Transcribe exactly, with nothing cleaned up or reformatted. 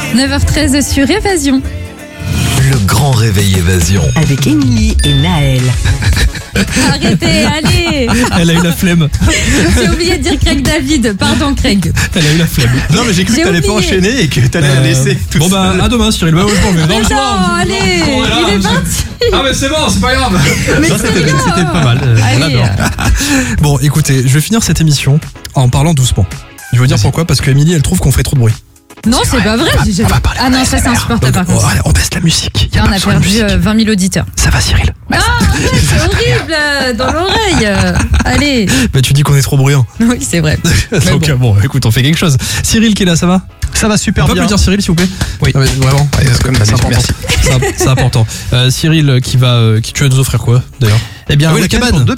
neuf heures treize sur Évasion. Le grand réveil Évasion. Avec Émilie et Naël. Arrêtez, allez. Elle a eu la flemme. J'ai oublié de dire Craig David. Pardon, Craig. Elle a eu la flemme. Non, mais j'ai cru J'ai que t'allais pas oublié. enchaîner et que t'allais la laisser. Bon bah à demain Cyril. Bah ouais, je m'en vais. Mais Non, non, je m'en vais. allez, Bon, voilà, il est je- parti. Ah mais c'est bon, c'est pas grave. Mais Non, c'est c'était bien. c'était pas mal. euh, On Allez. adore. Bon, écoutez, je vais finir cette émission en parlant doucement. Je vais vous dire pourquoi, parce que Émilie, elle trouve qu'on fait trop de bruit. Non, c'est pas vrai. j'ai jamais- Ah non, ça c'est insupportable par Donc, contre. oh, allez, on baisse la musique. Il y a Là, pas on a besoin de perdu musique. euh, vingt mille auditeurs. Ça va Cyril? Ah, arrête, c'est horrible euh, dans l'oreille. euh. Allez. Bah tu dis qu'on est trop bruyant. Oui, c'est vrai. Donc bon. euh, bon, écoute, on fait quelque chose. Cyril qui est là, ça va? Ça va super On peut bien. plus dire Cyril s'il vous plaît? Oui. Ah, mais vraiment, Ouais, c'est comme c'est d'habitude, important. merci. C'est c'est important. Euh, Cyril qui va, euh, qui tu vas nous offrir quoi d'ailleurs? Eh bien, Ah oui, un la week-end cabane. pour deux